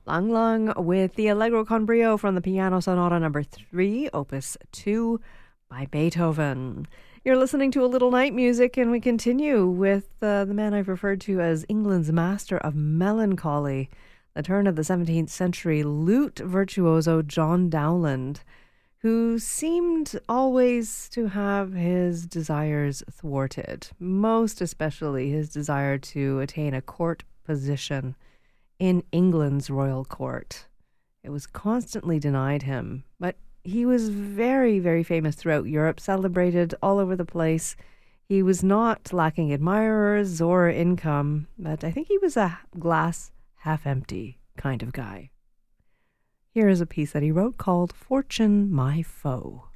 Lang Lang with the Allegro con Brio from the Piano Sonata number 3, opus 2 by Beethoven. You're listening to A Little Night Music, and we continue with the man I've referred to as England's master of melancholy, the turn of the 17th century lute virtuoso John Dowland, who seemed always to have his desires thwarted, most especially his desire to attain a court position in England's royal court. It was constantly denied him, but he was very, very famous throughout Europe, celebrated all over the place. He was not lacking admirers or income, but I think he was a glass half empty kind of guy. Here is a piece that he wrote called Fortune My Foe.